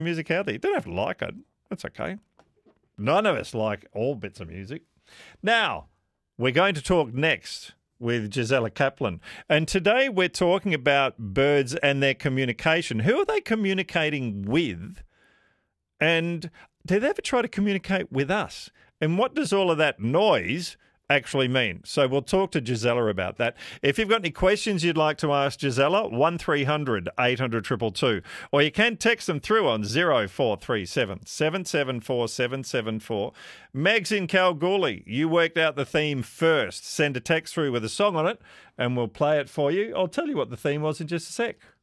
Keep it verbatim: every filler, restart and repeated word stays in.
music out there. You don't have to like it. That's okay. None of us like all bits of music. Now, we're going to talk next with Gisela Kaplan. And today we're talking about birds and their communication. Who are they communicating with? And do they ever try to communicate with us? And what does all of that noise actually mean? So we'll talk to Gisela about that. If you've got any questions you'd like to ask Gisela, one three hundred eight hundred two two two. Or you can text them through on zero four three seven seven seven four seven seven four. Megs in Kalgoorlie, you worked out the theme first. Send a text through with a song on it and we'll play it for you. I'll tell you what the theme was in just a sec.